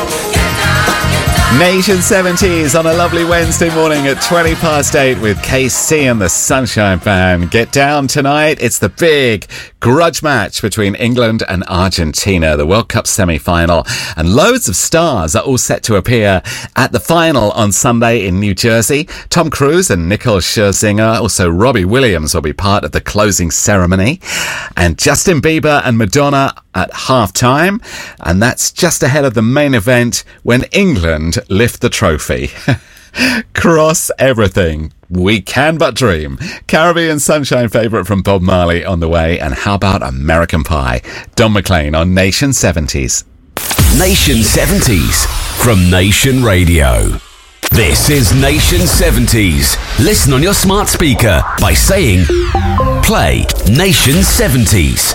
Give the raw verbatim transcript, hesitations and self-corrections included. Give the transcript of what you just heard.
Nation seventies on a lovely Wednesday morning at twenty past eight with K C and the Sunshine Band. Get down tonight. It's the big grudge match between England and Argentina, the World Cup semi-final. And loads of stars are all set to appear at the final on Sunday in New Jersey. Tom Cruise and Nicole Scherzinger. Also, Robbie Williams will be part of the closing ceremony. And Justin Bieber and Madonna at half-time. And that's just ahead of the main event when England lift the trophy. Cross everything. We can but dream. Caribbean Sunshine favourite from Bob Marley on the way. And how about American Pie? Don McLean on Nation seventies. Nation seventies from Nation Radio. This is Nation seventies. Listen on your smart speaker by saying, play Nation seventies.